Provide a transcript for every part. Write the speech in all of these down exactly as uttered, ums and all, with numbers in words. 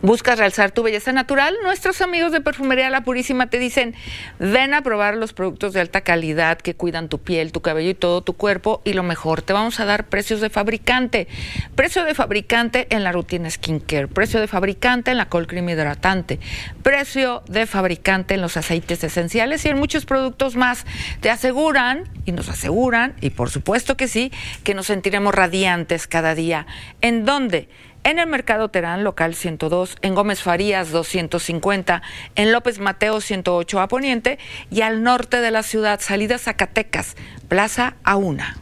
¿Buscas realzar tu belleza natural? Nuestros amigos de Perfumería La Purísima te dicen, ven a probar los productos de alta calidad que cuidan tu piel, tu cabello y todo tu cuerpo, y lo mejor, te vamos a dar precios de fabricante. Precio de fabricante en la rutina skincare, precio de fabricante en la cold cream hidratante, precio de fabricante en los aceites esenciales y en muchos productos más. Te aseguran, y nos aseguran, y por supuesto que sí, que nos sentiremos radiantes cada día. ¿En dónde? En el Mercado Terán, local ciento dos, en Gómez Farías doscientos cincuenta, en López Mateo ciento ocho a Poniente y al norte de la ciudad, salida Zacatecas, Plaza Auna.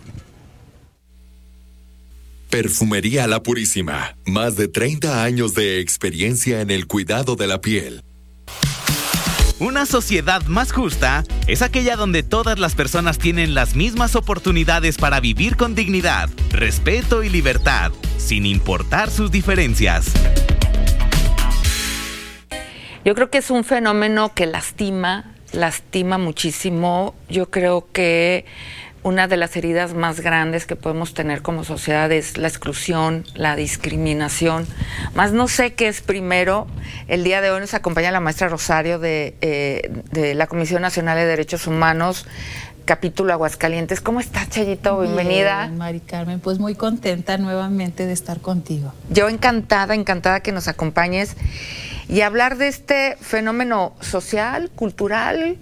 Perfumería La Purísima, más de treinta años de experiencia en el cuidado de la piel. Una sociedad más justa es aquella donde todas las personas tienen las mismas oportunidades para vivir con dignidad, respeto y libertad, sin importar sus diferencias. Yo creo que es un fenómeno que lastima, lastima muchísimo. Yo creo que una de las heridas más grandes que podemos tener como sociedad es la exclusión, la discriminación. Más no sé qué es primero. El día de hoy nos acompaña la maestra Rosario de, eh, de la Comisión Nacional de Derechos Humanos, capítulo Aguascalientes. ¿Cómo estás, Chayito? Bienvenida. Bien, Mari Carmen, pues muy contenta nuevamente de estar contigo. Yo encantada, encantada que nos acompañes y hablar de este fenómeno social, cultural,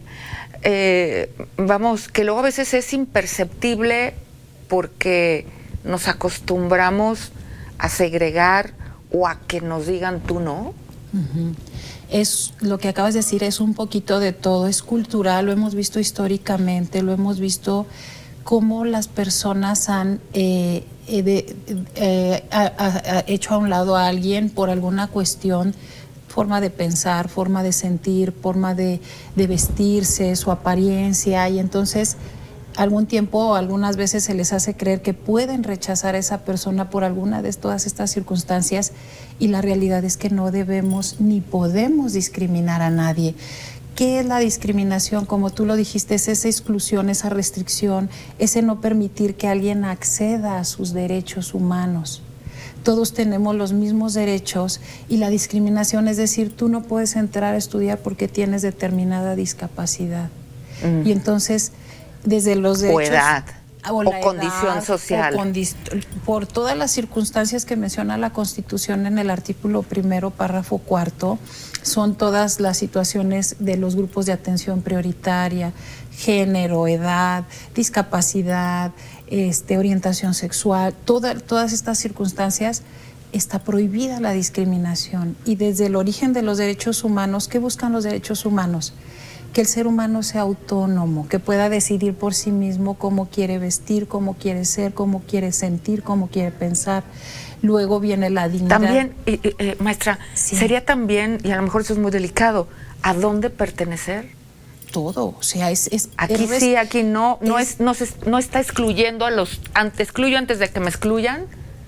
Eh, vamos, que luego a veces es imperceptible porque nos acostumbramos a segregar o a que nos digan tú no. Uh-huh. Es lo que acabas de decir, es un poquito de todo, es cultural, lo hemos visto históricamente, lo hemos visto cómo las personas han eh, eh, de, eh, a, a, a hecho a un lado a alguien por alguna cuestión, forma de pensar, forma de sentir, forma de, de vestirse, su apariencia, y entonces algún tiempo, algunas veces se les hace creer que pueden rechazar a esa persona por alguna de todas estas circunstancias, y la realidad es que no debemos ni podemos discriminar a nadie. ¿Qué es la discriminación? Como tú lo dijiste, es esa exclusión, esa restricción, ese no permitir que alguien acceda a sus derechos humanos. Todos tenemos los mismos derechos, y la discriminación es decir, tú no puedes entrar a estudiar porque tienes determinada discapacidad. Mm. Y entonces, desde los derechos... O edad, o, o la condición edad, social. O condi- por todas las circunstancias que menciona la Constitución en el artículo primero, párrafo cuarto, son todas las situaciones de los grupos de atención prioritaria, género, edad, discapacidad, este, orientación sexual, toda, todas estas circunstancias. Está prohibida la discriminación, y desde el origen de los derechos humanos, ¿qué buscan los derechos humanos? Que el ser humano sea autónomo, que pueda decidir por sí mismo cómo quiere vestir, cómo quiere ser, cómo quiere sentir, cómo quiere pensar. Luego viene la dignidad. También, eh, eh, maestra, sí. sería también, y a lo mejor eso es muy delicado, ¿a dónde pertenecer? Todo, o sea, es... es aquí es, sí, aquí no, no, es, es, no, se, no está excluyendo a los... Te excluyo antes de que me excluyan.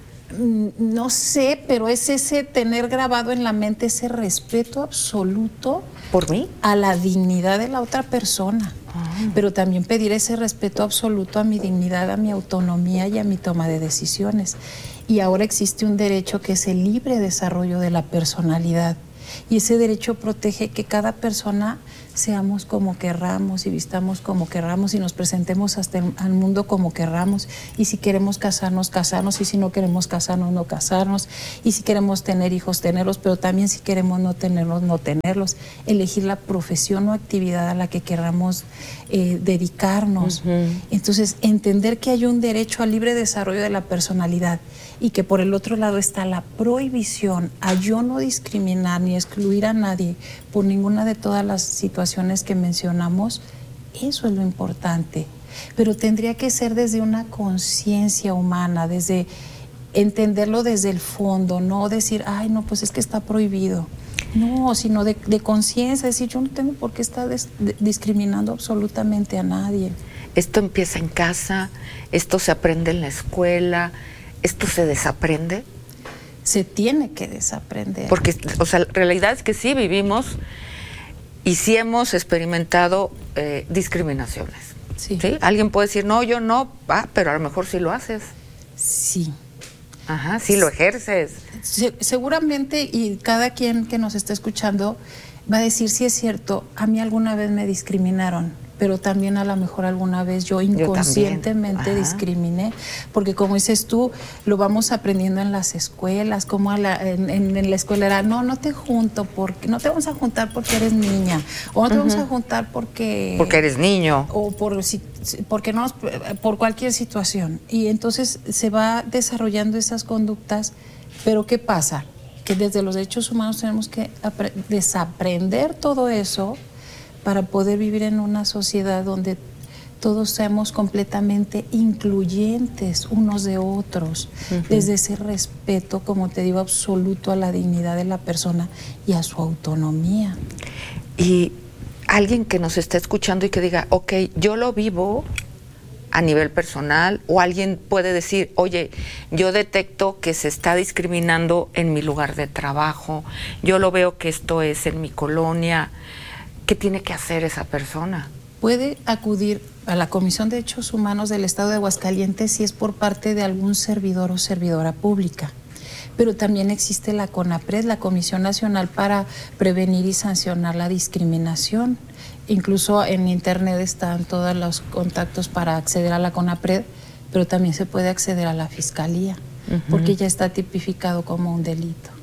No sé, pero es ese tener grabado en la mente ese respeto absoluto. ¿Por mí? A la dignidad de la otra persona. Ah. Pero también pedir ese respeto absoluto a mi dignidad, a mi autonomía y a mi toma de decisiones. Y ahora existe un derecho que es el libre desarrollo de la personalidad. Y ese derecho protege que cada persona seamos como querramos y vistamos como querramos y nos presentemos hasta el, al mundo como querramos, y si queremos casarnos, casarnos, y si no queremos casarnos, no casarnos, y si queremos tener hijos, tenerlos, pero también si queremos no tenerlos, no tenerlos, elegir la profesión o actividad a la que querramos eh, dedicarnos. Uh-huh. Entonces, entender que hay un derecho al libre desarrollo de la personalidad, y que por el otro lado está la prohibición a yo no discriminar ni excluir a nadie por ninguna de todas las situaciones que mencionamos. Eso es lo importante, pero tendría que ser desde una conciencia humana, desde entenderlo desde el fondo, no decir, ay, no, pues es que está prohibido. No, sino de, de conciencia, decir, yo no tengo por qué estar des, de, discriminando absolutamente a nadie. Esto empieza en casa, esto se aprende en la escuela, ¿esto se desaprende? Se tiene que desaprender. Porque, o sea, la realidad es que sí vivimos y sí hemos experimentado eh, discriminaciones. Sí. ¿Sí? Alguien puede decir, no, yo no, ah, pero a lo mejor sí lo haces. Sí. Ajá, sí lo ejerces. se, seguramente, y cada quien que nos está escuchando va a decir si es cierto, a mí alguna vez me discriminaron, pero también a lo mejor alguna vez yo inconscientemente yo discriminé, porque como dices tú, lo vamos aprendiendo en las escuelas, como a la, en, en, en la escuela era, no, no te junto, porque no te vamos a juntar porque eres niña, o no te uh-huh. vamos a juntar porque... Porque eres niño. O por, si, porque no, por cualquier situación. Y entonces se va desarrollando esas conductas, pero ¿qué pasa? Que desde los derechos humanos tenemos que apre- desaprender todo eso para poder vivir en una sociedad donde todos seamos completamente incluyentes unos de otros, uh-huh. desde ese respeto, como te digo, absoluto a la dignidad de la persona y a su autonomía. Y alguien que nos está escuchando y que diga, ok, yo lo vivo a nivel personal, o alguien puede decir, oye, yo detecto que se está discriminando en mi lugar de trabajo, yo lo veo que esto es en mi colonia. ¿Qué tiene que hacer esa persona? Puede acudir a la Comisión de Derechos Humanos del Estado de Aguascalientes si es por parte de algún servidor o servidora pública. Pero también existe la CONAPRED, la Comisión Nacional para Prevenir y Sancionar la Discriminación. Incluso en internet están todos los contactos para acceder a la CONAPRED, pero también se puede acceder a la Fiscalía, uh-huh. porque ya está tipificado como un delito.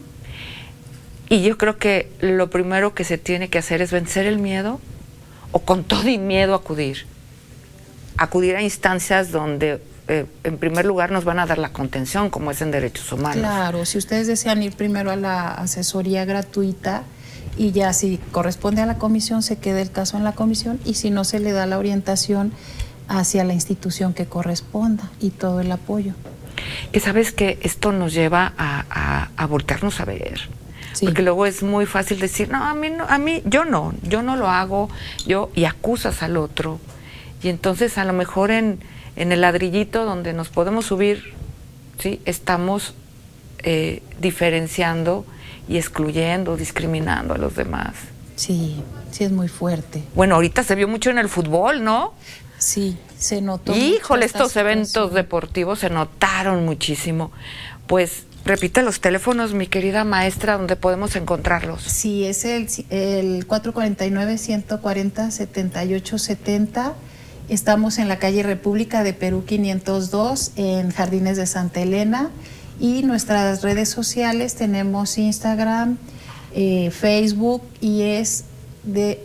Y yo creo que lo primero que se tiene que hacer es vencer el miedo, o con todo y miedo acudir. Acudir a instancias donde, eh, en primer lugar, nos van a dar la contención, como es en derechos humanos. Claro, si ustedes desean ir primero a la asesoría gratuita, y ya si corresponde a la comisión, se queda el caso en la comisión, y si no, se le da la orientación hacia la institución que corresponda y todo el apoyo. Que sabes que esto nos lleva a, a, a voltearnos a ver. Sí. Porque luego es muy fácil decir, no, a mí no, a mí, yo no, yo no lo hago, yo, y acusas al otro. Y entonces a lo mejor en, en el ladrillito donde nos podemos subir, ¿sí? Estamos eh, diferenciando y excluyendo, discriminando a los demás. Sí, sí es muy fuerte. Bueno, ahorita se vio mucho en el fútbol, ¿no? Sí, se notó. Híjole, estos eventos deportivos se notaron muchísimo. Pues repite los teléfonos, mi querida maestra, donde podemos encontrarlos. Sí, es el, el cuatro cuatro nueve, uno cuatro cero, siete ocho siete cero. Estamos en la calle República de Perú quinientos dos, en Jardines de Santa Elena. Y nuestras redes sociales, tenemos Instagram, eh, Facebook, y es de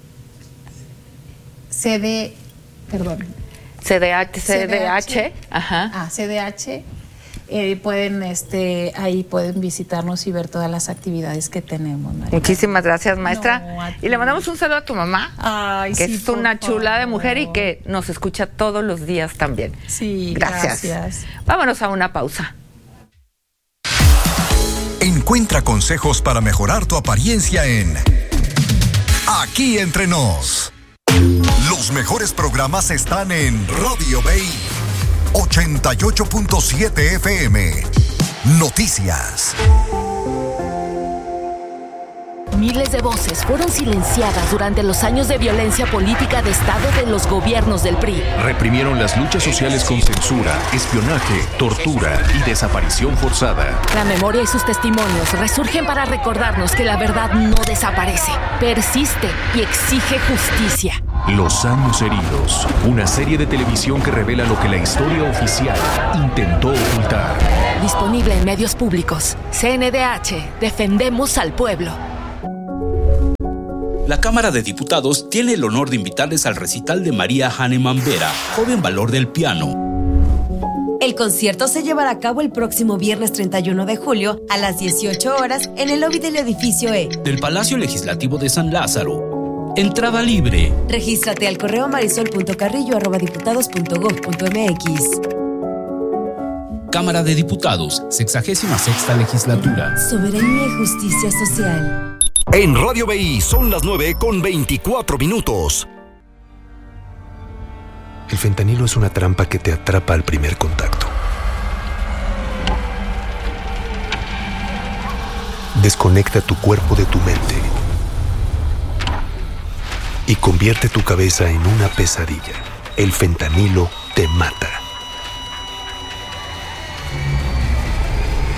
C D, perdón. C D H, C D H. Ajá. Ah, C D H. Eh, pueden, este, ahí pueden visitarnos y ver todas las actividades que tenemos, María. Muchísimas gracias, maestra. No, y le mandamos un saludo a tu mamá, Ay, que sí, es una chula favor. de mujer y que nos escucha todos los días también. Sí, gracias. gracias. Vámonos a una pausa. Encuentra consejos para mejorar tu apariencia en Aquí Entre Nos. Los mejores programas están en Radio Bay ochenta y ocho punto siete F M. Noticias. Miles de voces fueron silenciadas durante los años de violencia política de Estado de los gobiernos del P R I. Reprimieron las luchas sociales con censura, espionaje, tortura y desaparición forzada. La memoria y sus testimonios resurgen para recordarnos que la verdad no desaparece, persiste y exige justicia. Los años heridos, una serie de televisión que revela lo que la historia oficial intentó ocultar. Disponible en medios públicos. C N D H, defendemos al pueblo. La Cámara de Diputados tiene el honor de invitarles al recital de María Hahnemann Vera, joven valor del piano. El concierto se llevará a cabo el próximo viernes treinta y uno de julio a las dieciocho horas en el lobby del edificio E del Palacio Legislativo de San Lázaro. Entrada libre. Regístrate al correo marisol punto carrillo arroba diputados punto gob punto mx. Cámara de Diputados, sexagésima sexta legislatura. Soberanía y justicia social. En Radio B I son las nueve con veinticuatro minutos. El fentanilo es una trampa que te atrapa al primer contacto. Desconecta tu cuerpo de tu mente y convierte tu cabeza en una pesadilla. El fentanilo te mata.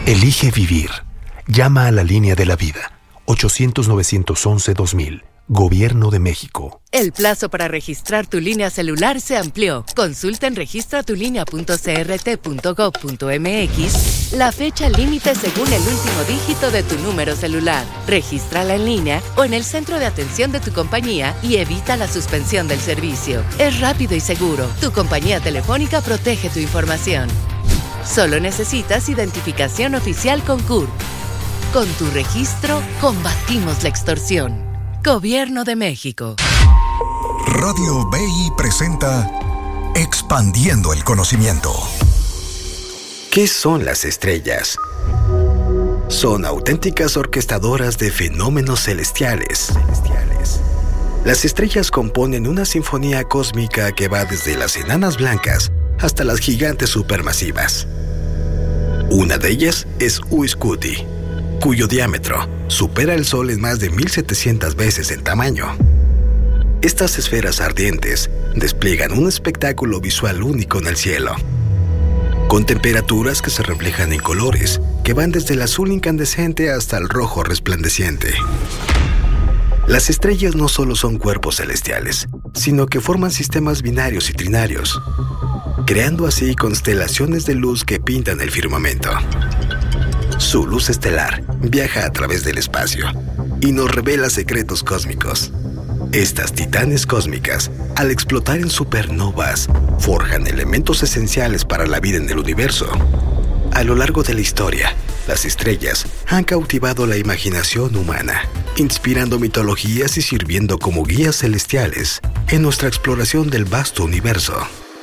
Elige vivir. Llama a la línea de la vida. ochocientos, novecientos once, dos mil. Gobierno de México. El plazo para registrar tu línea celular se amplió. Consulta en registra tu línea punto c r t punto gov punto m x la fecha límite según el último dígito de tu número celular. Regístrala en línea o en el centro de atención de tu compañía y evita la suspensión del servicio. Es rápido y seguro. Tu compañía telefónica protege tu información. Solo necesitas identificación oficial con C U R P. Con tu registro, combatimos la extorsión. Gobierno de México. Radio B I presenta Expandiendo el Conocimiento. ¿Qué son las estrellas? Son auténticas orquestadoras de fenómenos celestiales. Las estrellas componen una sinfonía cósmica que va desde las enanas blancas hasta las gigantes supermasivas. Una de ellas es Uiscuti, cuyo diámetro supera el Sol en más de mil setecientas veces en tamaño. Estas esferas ardientes despliegan un espectáculo visual único en el cielo, con temperaturas que se reflejan en colores que van desde el azul incandescente hasta el rojo resplandeciente. Las estrellas no solo son cuerpos celestiales, sino que forman sistemas binarios y trinarios, creando así constelaciones de luz que pintan el firmamento. Su luz estelar viaja a través del espacio y nos revela secretos cósmicos. Estas titanes cósmicas, al explotar en supernovas, forjan elementos esenciales para la vida en el universo. A lo largo de la historia, las estrellas han cautivado la imaginación humana, inspirando mitologías y sirviendo como guías celestiales en nuestra exploración del vasto universo.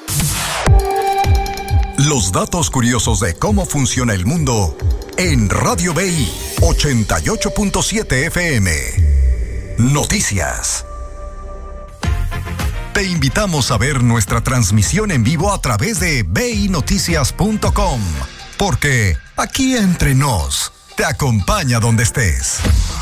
Los datos curiosos de cómo funciona el mundo en Radio B I ochenta y ocho punto siete F M. Noticias. Te invitamos a ver nuestra transmisión en vivo a través de b i noticias punto com, porque aquí entre nos te acompaña donde estés.